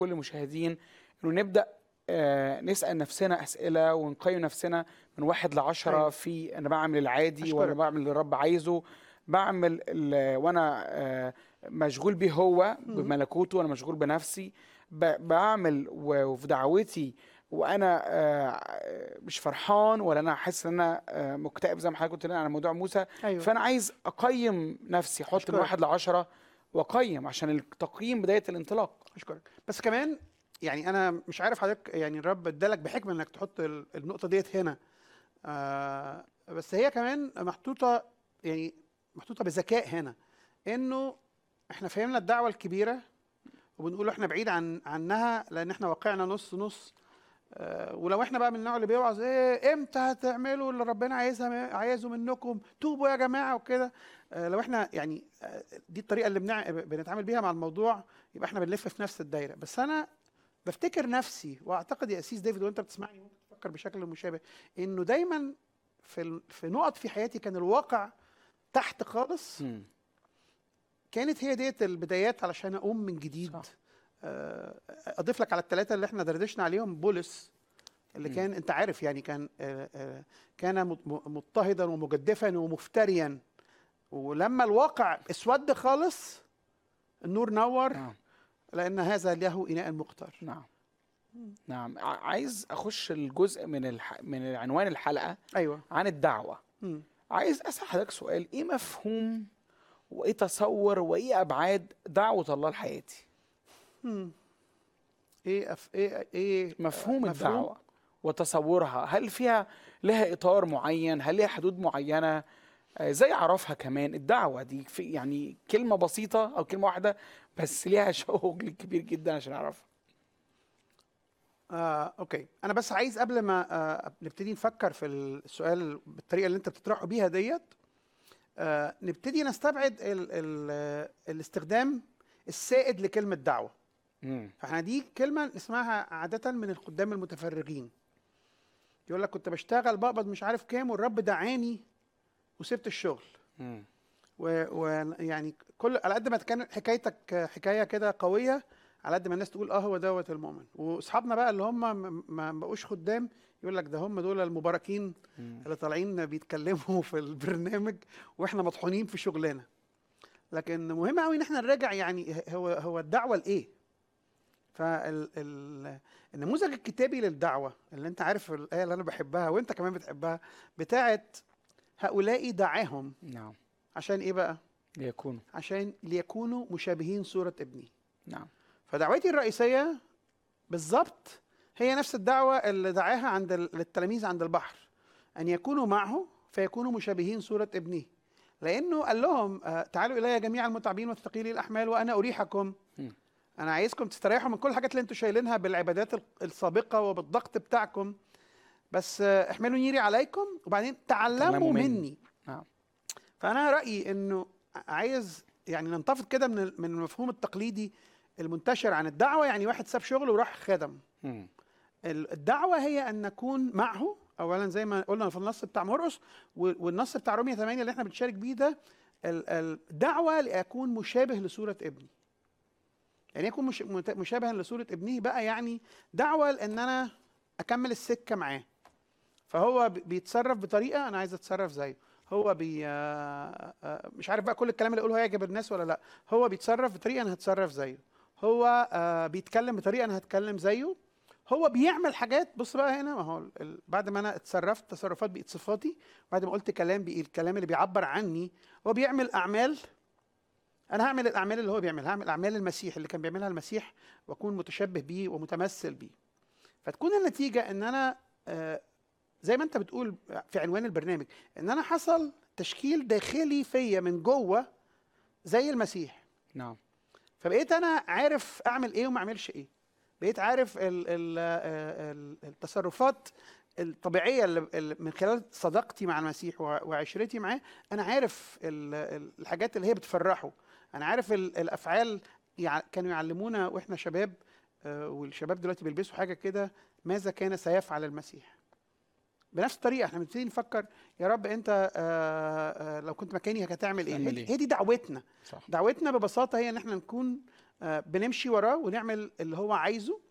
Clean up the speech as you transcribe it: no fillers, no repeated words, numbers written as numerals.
كل المشاهدين انه نبدا نسال نفسنا اسئله ونقيم نفسنا من 1 ل10 أيوه. في انا بعمل العادي ولا أشكرك. بعمل اللي الرب عايزه، بعمل وانا مشغول بيه هو بملكوته وانا مشغول بنفسي، بعمل وفي دعوتي وانا مش فرحان، ولا انا حاسس ان انا مكتئب زي ما حضرتك قلت لنا على موضوع موسى. أيوه. فانا عايز اقيم نفسي، احط من أشكرك. 1 ل10 واقيم عشان التقييم بدايه الانطلاق. أشكرك. بس كمان يعني أنا مش عارف حضرتك، يعني الرب ادالك بحكمة إنك تحط النقطة ديت هنا. بس هي كمان محطوطة، يعني محطوطة بذكاء هنا، إنه إحنا فهمنا الدعوة الكبيرة وبنقول إحنا بعيد عنها لأن إحنا واقعنا نص نص. ولو احنا بقى من النوع اللي بيوعظ امتى هتعملوا اللي ربنا عايزه منكم، توبوا يا جماعه وكده. لو احنا يعني دي الطريقه اللي بنتعامل بيها مع الموضوع، يبقى احنا بنلف في نفس الدايره. بس انا بفتكر نفسي، واعتقد يا اسيس ديفيد وانت بتسمعني ممكن تفكر بشكل مشابه، انه دايما في نقط في حياتي كان الواقع تحت خالص. كانت هي ديت البدايات علشان اقوم من جديد. صح. اضيف لك على الثلاثه اللي احنا دردشنا عليهم، بولس اللي كان انت عارف يعني كان مضطهدا ومجدفا ومفتريا، ولما الواقع اسود خالص النور نور. نعم. لان هذا له اناء مقتر. نعم. نعم. عايز اخش الجزء من عنوان الحلقه. ايوه. عن الدعوه. عايز اسال حضرتك سؤال: ايه مفهوم وايه تصور وايه ابعاد دعوه الله لحياتي؟ ايه مفهوم الدعوه وتصورها، هل لها اطار معين؟ هل لها حدود معينه؟ ازاي اعرفها كمان؟ الدعوه دي في يعني كلمه بسيطه او كلمه واحده بس ليها شغل كبير جدا عشان اعرفها. اوكي، انا بس عايز قبل ما نبتدي نفكر في السؤال بالطريقه اللي انت بتطرحه بيها ديت، نبتدي نستبعد الاستخدام السائد لكلمه دعوه. فاحنا دي كلمه نسمعها عاده من الخدام المتفرغين، يقول لك كنت بشتغل بقبض مش عارف كام والرب دعاني وسبت الشغل. ويعني كل على قد ما كان حكايتك حكايه كده قويه، على قد ما الناس تقول هو دوت المؤمن. واصحابنا بقى اللي هم ما بقوش خدام يقول لك ده هم دول المباركين اللي طالعين بيتكلموا في البرنامج واحنا مطحونين في شغلنا. لكن مهم قوي ان احنا نراجع يعني هو الدعوه لايه. فالنموذج الكتابي للدعوه اللي انت عارف الايه اللي انا بحبها وانت كمان بتحبها، بتاعت هؤلاء دعاهم. نعم. عشان ايه بقى؟ عشان ليكونوا مشابهين صورة ابني. نعم. فدعوتي الرئيسية بالظبط هي نفس الدعوة اللي دعاها للتلاميذ عند البحر، أن يكونوا معه فيكونوا مشابهين صورة ابنه. لأنه قال لهم تعالوا إلي جميع المتعبين والثقيلي الأحمال وأنا أريحكم. أنا عايزكم تستريحوا من كل الحاجات اللي أنتوا شايلينها بالعبادات السابقة وبالضغط بتاعكم، بس احملوا نيري عليكم وبعدين تعلموا مني. نعم. فأنا رأيي إنه عايز يعني ننتفض كده من المفهوم التقليدي المنتشر عن الدعوة، يعني واحد ساب شغله وراح خدم. الدعوة هي أن نكون معه أولا زي ما قلنا في النص بتاع مرقس، والنص بتاع رومية 8 اللي احنا بنشارك بيه ده، الدعوة لأكون مشابه لصورة ابني. يعني يكون مشابها لصورة ابنه بقى، يعني دعوة لأن أنا أكمل السكة معاه. فهو بيتصرف بطريقة أنا عايز أتصرف زيه. هو مش عارف بقى كل الكلام اللي يقوله هيعجب الناس ولا لا. هو بيتصرف بطريقه انا هتصرف زيه. هو بيتكلم بطريقه انا هتكلم زيه. هو بيعمل حاجات، بص بقى هنا، ما هو بعد ما انا اتصرفت تصرفات بقت صفاتي، بعد ما قلت كلام بقى الكلام اللي بيعبر عني. هو بيعمل اعمال، انا هعمل الاعمال اللي هو بيعملها، هعمل اعمال المسيح اللي كان بيعملها المسيح واكون متشبه بيه ومتمثل بيه. فتكون النتيجه ان انا زي ما انت بتقول في عنوان البرنامج، ان انا حصل تشكيل داخلي فيا من جوه زي المسيح. نعم. فبقيت انا عارف اعمل ايه وما اعملش ايه. بقيت عارف التصرفات الطبيعيه اللي من خلال صداقتي مع المسيح وعشرتي معاه. انا عارف الحاجات اللي هي بتفرحه. انا عارف الافعال. كانوا يعلمونا واحنا شباب، والشباب دلوقتي بيلبسوا حاجه كده، ماذا كان سيفعل المسيح. بنفس الطريقه احنا بنبتدي نفكر يا رب انت لو كنت مكاني هتعمل ايه. هي دي دعوتنا. صح. دعوتنا ببساطه هي ان احنا نكون بنمشي وراه ونعمل اللي هو عايزه